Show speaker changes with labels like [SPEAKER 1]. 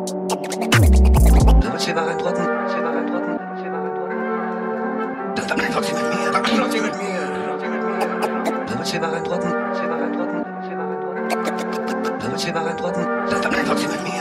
[SPEAKER 1] Silber antworten. Dann antworten Sie mit mir. Antworten Sie mit mir. Silber antworten. Silber antworten. Dann antworten Sie mit mir.